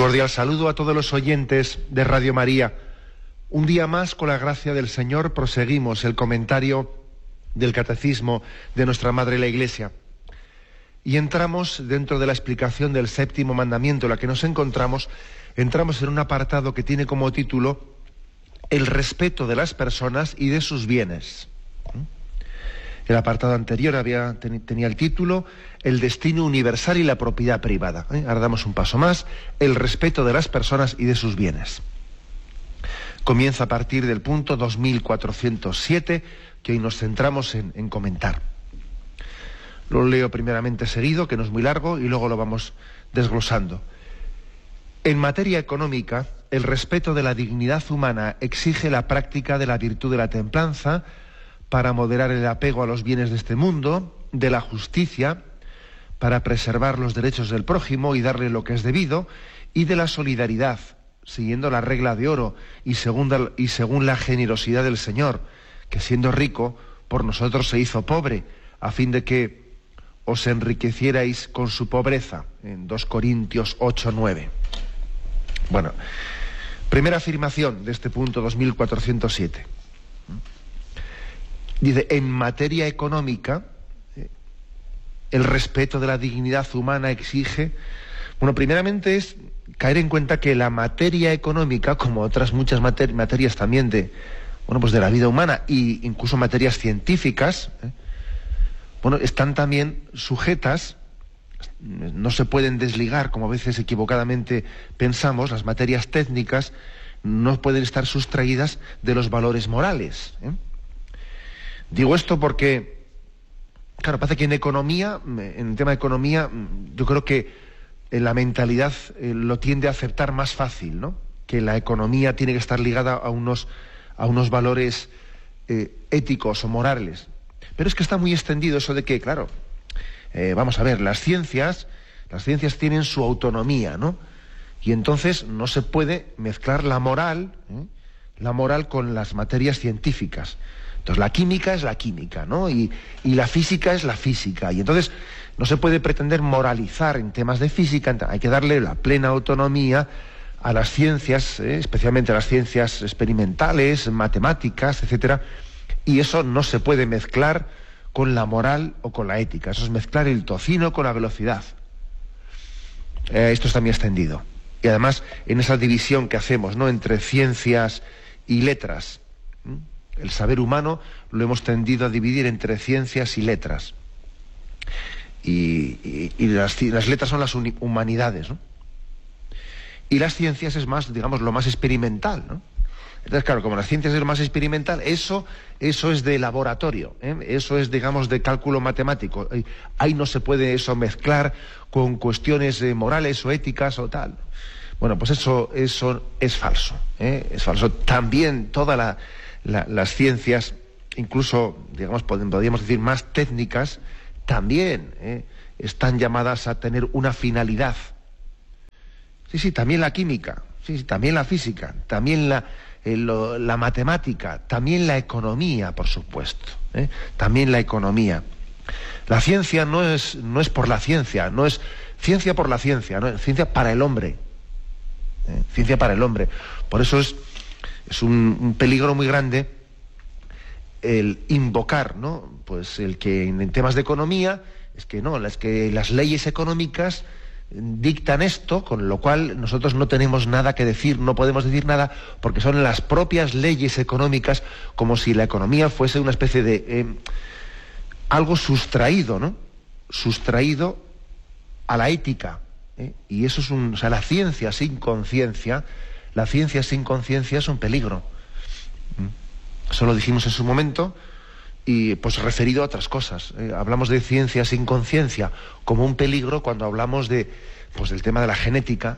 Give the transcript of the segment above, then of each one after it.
cordial saludo a todos los oyentes de Radio María. Un día más, con la gracia del Señor, proseguimos el comentario del Catecismo de nuestra Madre la Iglesia. Y entramos dentro de la explicación del séptimo mandamiento, en la que nos entramos en un apartado que tiene como título el respeto de las personas y de sus bienes. El apartado anterior tenía el título el destino universal y la propiedad privada. Ahora damos un paso más, el respeto de las personas y de sus bienes. Comienza a partir del punto 2407, que hoy nos centramos en comentar. Lo leo primeramente seguido, que no es muy largo, y luego lo vamos desglosando. En materia económica, el respeto de la dignidad humana exige la práctica de la virtud de la templanza para moderar el apego a los bienes de este mundo, de la justicia para preservar los derechos del prójimo y darle lo que es debido, y de la solidaridad, siguiendo la regla de oro y según la generosidad del Señor, que siendo rico, por nosotros se hizo pobre, a fin de que os enriquecierais con su pobreza, en 2 Corintios 8:9. Bueno, primera afirmación de este punto 2407. Dice, en materia económica, el respeto de la dignidad humana exige... Bueno, primeramente es caer en cuenta que la materia económica, como otras muchas materias también de la vida humana, e incluso materias científicas, están también sujetas, no se pueden desligar, como a veces equivocadamente pensamos, las materias técnicas no pueden estar sustraídas de los valores morales. Digo esto porque, claro, parece que en el tema de economía, yo creo que la mentalidad lo tiende a aceptar más fácil, ¿no? Que la economía tiene que estar ligada a unos valores éticos o morales. Pero es que está muy extendido eso de que, claro, vamos a ver, las ciencias tienen su autonomía, ¿no? Y entonces no se puede mezclar la moral con las materias científicas. Entonces la química es la química, ¿no? Y la física es la física. Y entonces no se puede pretender moralizar en temas de física, hay que darle la plena autonomía a las ciencias, especialmente a las ciencias experimentales, matemáticas, etcétera. Y eso no se puede mezclar con la moral o con la ética. Eso es mezclar el tocino con la velocidad. Esto está muy extendido. Y además, en esa división que hacemos, ¿no?, entre ciencias y letras, el saber humano lo hemos tendido a dividir entre ciencias y letras. Y las letras son las humanidades, ¿no? Y las ciencias es más, digamos, lo más experimental, ¿no? Entonces, claro, como las ciencias es lo más experimental, eso es de laboratorio, eso es, digamos, de cálculo matemático. Ahí no se puede eso mezclar con cuestiones morales o éticas o tal. Bueno, pues eso es falso, es falso. También todas las ciencias, incluso, digamos, podríamos decir más técnicas, también están llamadas a tener una finalidad. Sí, también la química, sí, también la física, también la matemática, también la economía, por supuesto, también la economía. La ciencia no es por la ciencia, no es ciencia por la ciencia, no es ciencia para el hombre, ciencia para el hombre. Por eso es un peligro muy grande el invocar, ¿no?, pues el que en temas de economía es que las leyes económicas dictan esto, con lo cual nosotros no tenemos nada que decir, no podemos decir nada, porque son las propias leyes económicas, como si la economía fuese una especie de algo sustraído, ¿no?, sustraído a la ética, y eso es la ciencia sin conciencia es un peligro. Eso lo dijimos en su momento, y pues referido a otras cosas. Hablamos de ciencia sin conciencia como un peligro cuando hablamos del tema de la genética,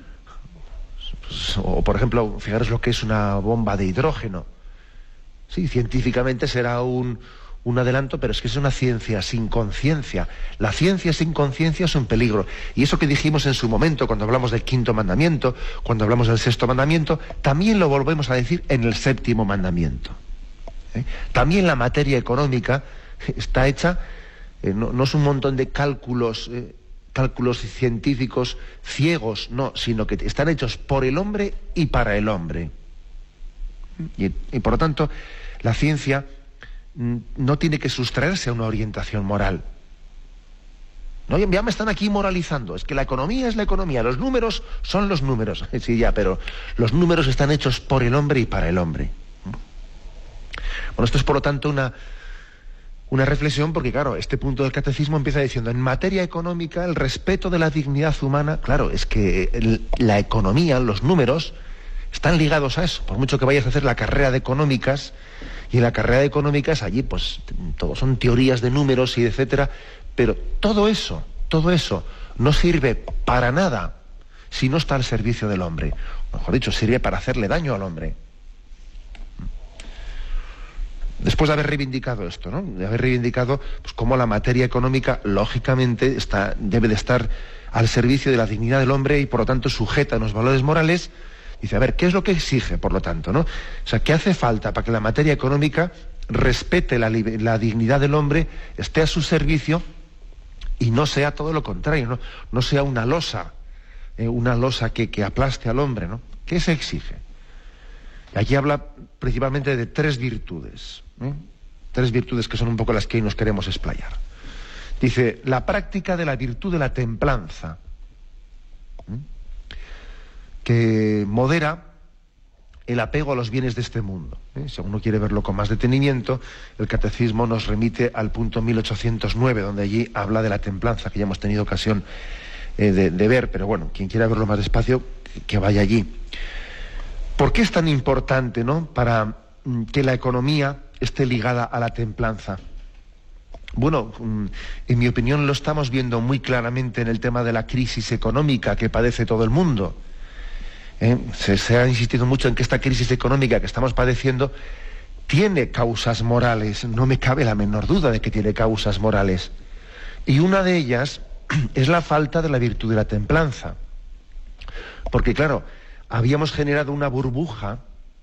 o por ejemplo, fijaros lo que es una bomba de hidrógeno. Sí, científicamente será un adelanto, pero es que es una ciencia sin conciencia. La ciencia sin conciencia es un peligro. Y eso que dijimos en su momento, cuando hablamos del 5.º mandamiento, cuando hablamos del 6.º mandamiento, también lo volvemos a decir en el 7.º mandamiento. También la materia económica está hecha, no es un montón de cálculos cálculos científicos ciegos, no, sino que están hechos por el hombre y para el hombre. Y por lo tanto, la ciencia no tiene que sustraerse a una orientación moral. No, ya me están aquí moralizando, es que la economía es la economía, los números son los números. Sí, ya, pero los números están hechos por el hombre y para el hombre. Bueno, esto es por lo tanto una reflexión, porque claro, este punto del catecismo empieza diciendo, en materia económica, el respeto de la dignidad humana, claro, es que la economía, los números, están ligados a eso. Por mucho que vayas a hacer la carrera de económicas, y en la carrera de económicas allí pues todo son teorías de números y etcétera, pero todo eso no sirve para nada si no está al servicio del hombre. Mejor dicho, sirve para hacerle daño al hombre. Después de haber reivindicado esto, ¿no? De haber reivindicado pues, cómo la materia económica, lógicamente, debe de estar al servicio de la dignidad del hombre y, por lo tanto, sujeta a unos valores morales, dice, a ver, ¿qué es lo que exige, por lo tanto, ¿no? O sea, ¿qué hace falta para que la materia económica respete la dignidad del hombre, esté a su servicio y no sea todo lo contrario, no sea una losa que aplaste al hombre, ¿no? ¿Qué se exige? Aquí habla principalmente de tres virtudes, ¿eh? Tres virtudes que son un poco las que hoy nos queremos explayar. Dice, la práctica de la virtud de la templanza, que modera el apego a los bienes de este mundo. Si uno quiere verlo con más detenimiento, el catecismo nos remite al punto 1809, donde allí habla de la templanza, que ya hemos tenido ocasión de ver, pero bueno, quien quiera verlo más despacio, que vaya allí. ¿Por qué es tan importante, ¿no?, para que la economía esté ligada a la templanza? Bueno, en mi opinión lo estamos viendo muy claramente en el tema de la crisis económica que padece todo el mundo. Se ha insistido mucho en que esta crisis económica que estamos padeciendo tiene causas morales, no me cabe la menor duda de que tiene causas morales. Y una de ellas es la falta de la virtud de la templanza. Porque claro, habíamos generado una burbuja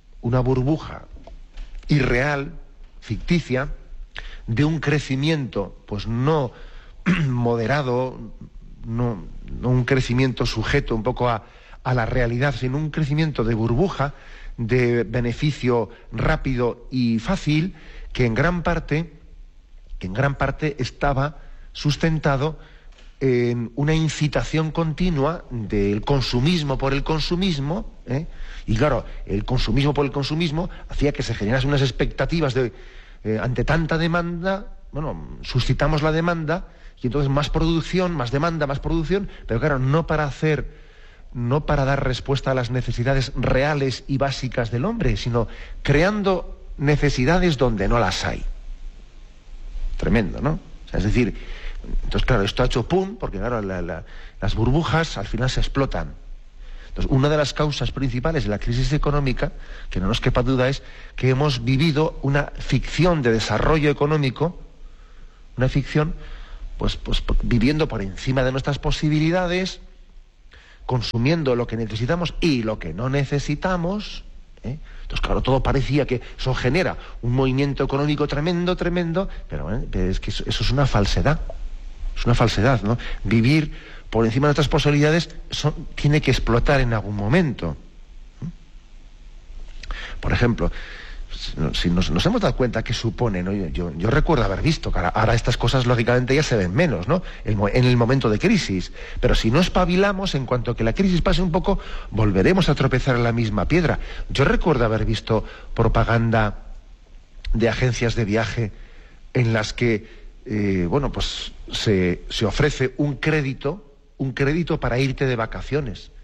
irreal, ficticia, de un crecimiento pues no moderado, no un crecimiento sujeto un poco a la realidad, sino un crecimiento de burbuja, de beneficio rápido y fácil, que en gran parte estaba sustentado en una incitación continua del consumismo por el consumismo, y claro, el consumismo por el consumismo hacía que se generasen unas expectativas ante tanta demanda, bueno, suscitamos la demanda, y entonces más producción, más demanda, más producción, pero claro, no para dar respuesta a las necesidades reales y básicas del hombre, sino creando necesidades donde no las hay. Tremendo, ¿no? O sea, es decir, entonces claro, esto ha hecho pum, porque claro, las burbujas al final se explotan. Entonces, una de las causas principales de la crisis económica, que no nos quepa duda, es que hemos vivido una ficción de desarrollo económico, una ficción, pues viviendo por encima de nuestras posibilidades, consumiendo lo que necesitamos y lo que no necesitamos, Entonces, claro, todo parecía que eso genera un movimiento económico tremendo, pero es que eso es una falsedad. Es una falsedad, ¿no? Vivir por encima de nuestras posibilidades tiene que explotar en algún momento. Por ejemplo, si nos hemos dado cuenta que supone, ¿no? Yo recuerdo haber visto que ahora estas cosas lógicamente ya se ven menos, ¿no? En el momento de crisis, pero si no espabilamos, en cuanto que la crisis pase un poco, volveremos a tropezar en la misma piedra. Yo recuerdo haber visto propaganda de agencias de viaje en las que se ofrece un crédito para irte de vacaciones.